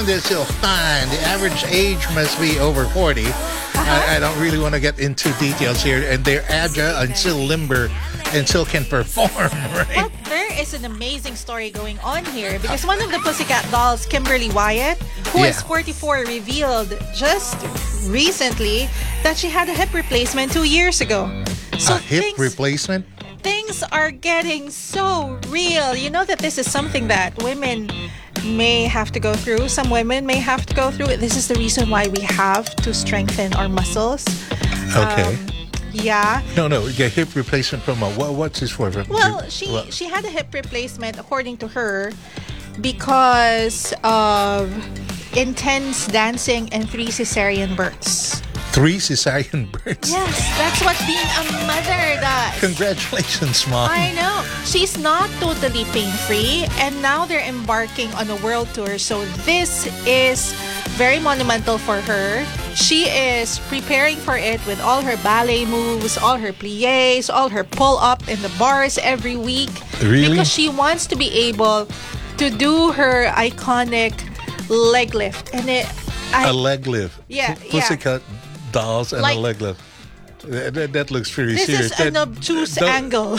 young, they're still fine. The average age must be over 40. I don't really want to get into details here. And they're agile and still limber and still can perform, right? Well, there is an amazing story going on here because one of the Pussycat Dolls, Kimberly Wyatt, who is 44, revealed just recently that she had a hip replacement 2 years ago. So a hip replacement? Things are getting so real. You know that this is something that women may have to go through. Some women may have to go through it. This is the reason why we have to strengthen our muscles. Okay. Yeah. No, yeah, hip replacement from what's this for? Well, she had a hip replacement, according to her, because of intense dancing and 3 cesarean births. 3 cesarean births? Yes, that's what being a mother does. Congratulations, Mom. I know. She's not totally pain-free, and now they're embarking on a world tour. So this is very monumental for her. She is preparing for it with all her ballet moves, all her pliés, all her pull-up in the bars every week. Really? Because she wants to be able to do her iconic leg lift. And a leg lift? Yeah. Pussycat Dolls and a leg lift. That looks pretty serious. This is an obtuse angle.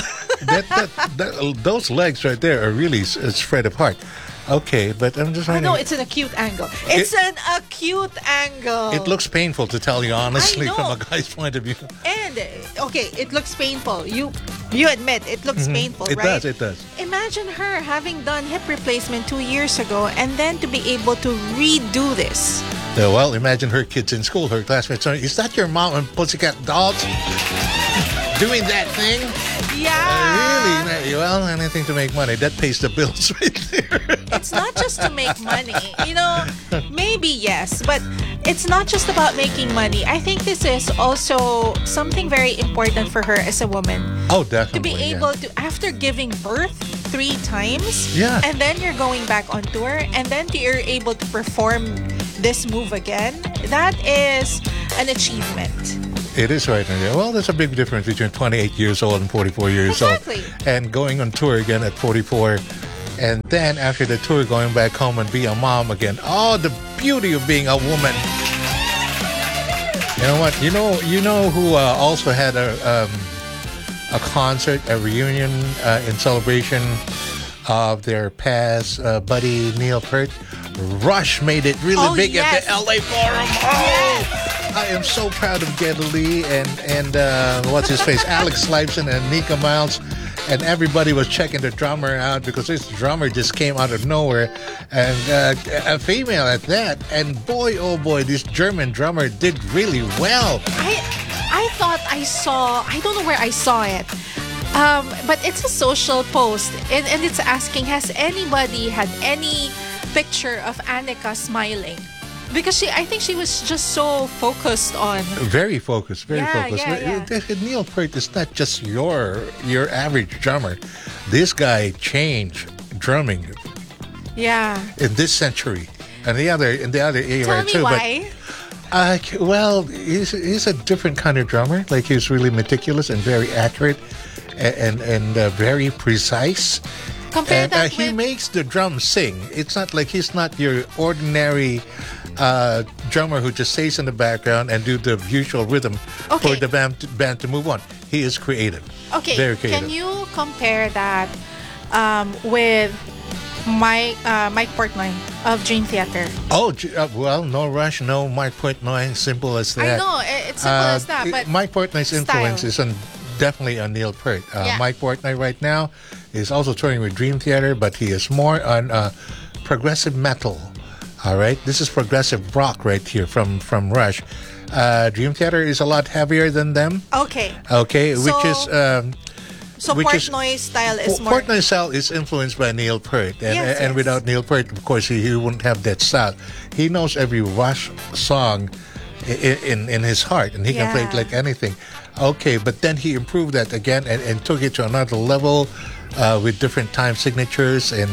Those legs right there are really spread apart. Okay, but I'm just trying No, it's an acute angle. It's an acute angle. It looks painful, to tell you honestly, from a guy's point of view. And, okay, it looks painful. You admit it looks painful, right? It does. Imagine her having done hip replacement 2 years ago and then to be able to redo this. Yeah, well, imagine her kids in school, her classmates. Is that your mom and Pussycat Dolls doing that thing? Yeah. Really? Well, anything to make money. That pays the bills right there. It's not just to make money. You know, maybe yes, but it's not just about making money. I think this is also something very important for her as a woman. Oh, definitely. To be able to, after giving birth 3 times, and then you're going back on tour, and then you're able to perform this move again, that is an achievement. It is right now. Well, there's a big difference between 28 years old and 44 years old. And going on tour again at 44. And then after the tour, going back home and be a mom again. Oh, the beauty of being a woman. You know what? You know who also had a concert, a reunion in celebration of their past buddy Neil Peart. Rush made it really big at the LA Forum. Oh! I am so proud of Geddy Lee and what's his face, Alex Lifeson and Nika Miles, and everybody was checking the drummer out because this drummer just came out of nowhere, and a female at that. And boy, oh boy, this German drummer did really well. I thought I saw, I don't know where I saw it, but it's a social post, and it's asking, has anybody had any picture of Annika smiling? Because I think she was just so focused on... Very focused. Neil Peart is not just your average drummer. This guy changed drumming. Yeah. In this century. And in the other era too. Tell me why. Well, he's a different kind of drummer. Like, he's really meticulous and very accurate and very precise. Compare that he makes the drums sing. It's not like he's not your ordinary drummer who just stays in the background and do the usual rhythm for the band to move on. He is creative. Okay, very creative. Can you compare that with Mike Portnoy of Dream Theater? Oh, well, no Rush, no Mike Portnoy. Simple as that. I know, it's simple as that. But Mike Portnoy's influence is definitely on Neil Peart. Mike Portnoy right now is also touring with Dream Theater, but he is more on progressive metal. All right, this is progressive rock right here from Rush. Dream Theater is a lot heavier than them. Okay, which is so Portnoy's style is more... Portnoy's style is influenced by Neil Peart, and without Neil Peart, of course, he wouldn't have that style. He knows every Rush song in his heart, and he can play it like anything. Okay, but then he improved that again and took it to another level with different time signatures and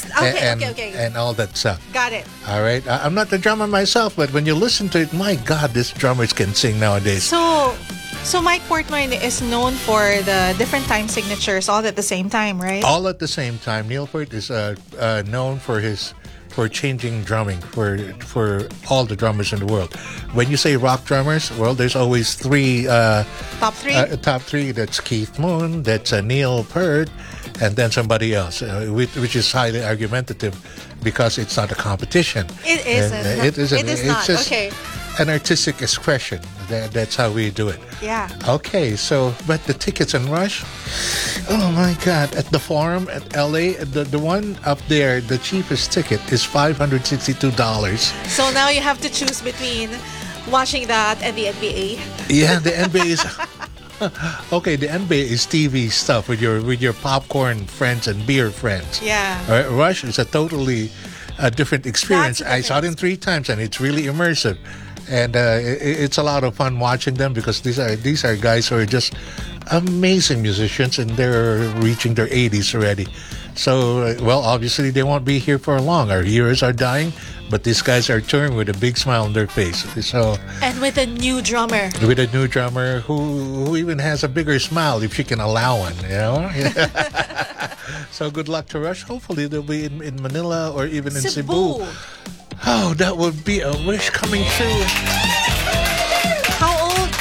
and all that stuff. Got it. All right. I'm not the drummer myself, but when you listen to it, my God, these drummers can sing nowadays. So Mike Portnoy is known for the different time signatures all at the same time, right? All at the same time. Neil Peart is known for his for changing drumming for all the drummers in the world. When you say rock drummers, well, there's always three. Top three? Top three. That's Keith Moon, that's Neil Peart, and then somebody else, which is highly argumentative because it's not a competition. It isn't. It isn't. It is It's not. just Okay. an artistic expression. That's how we do it. Yeah. Okay, so, but the tickets in Rush, oh my God, at the Forum at LA, the one up there, the cheapest ticket is $562. So now you have to choose between watching that and the NBA. Yeah, the NBA is... Okay, the NBA is TV stuff with your popcorn friends and beer friends. Yeah. Rush is a totally different experience. That's a I saw them 3 times, and it's really immersive, and it's a lot of fun watching them because these are guys who are just amazing musicians, and they're reaching their 80s already. So, well, obviously they won't be here for long. Our heroes are dying, but these guys are touring with a big smile on their face. So, And with a new drummer. with a new drummer who even has a bigger smile, if she can allow one, you know. So good luck to Rush. Hopefully they'll be in Manila or even in Cebu. Oh, that would be a wish coming true. How old?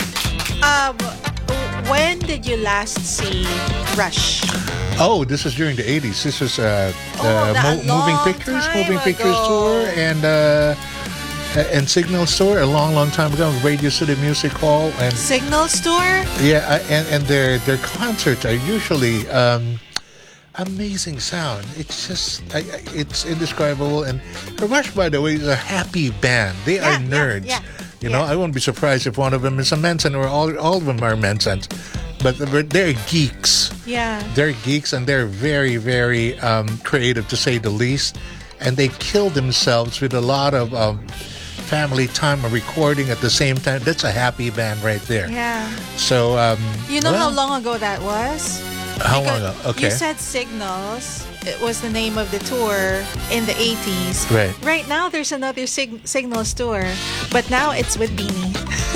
When did you last see Rush? Oh, this was during the 80s. This was that Moving long Pictures, time Moving Pictures ago. tour, and Signal Store a long time ago. Radio City Music Hall, and Signal Store? yeah, and their concerts are usually amazing sound. It's just it's indescribable. And Rush, by the way, is a happy band. They are nerds. yeah. You know, I wouldn't be surprised if one of them is a Manson, or all of them are Mansons. But they're geeks. Yeah. They're geeks, and they're very, very creative, to say the least. And they kill themselves with a lot of family time and recording at the same time. That's a happy band right there. Yeah. So, You know well, how long ago that was? How long ago? Okay. You said Signals. It was the name of the tour in the 80s. Right. Right now, there's another Signals tour, but now it's with Beanie.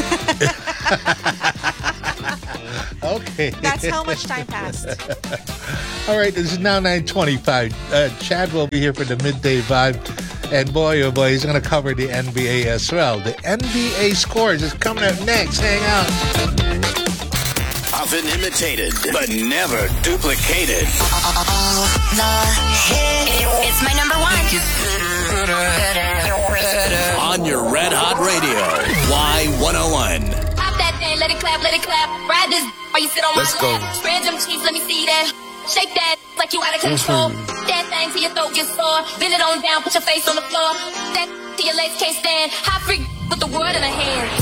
Okay. That's how much time passed. All right, this is now 9:25. Chad will be here for the midday vibe. And boy, oh boy, he's going to cover the NBA as well. The NBA scores is coming up next. Hang out. Often imitated, but never duplicated. It's my number one. On your Red Hot Radio, Y101. Pop that thing, let it clap, ride this while you sit on Let's my go. lap. Spread them cheeks, let me see that. Shake that like you out of control. That thing till your throat gets sore. Bend it on down, put your face on the floor. That till your legs can't stand. Hot freak with the world in her hand.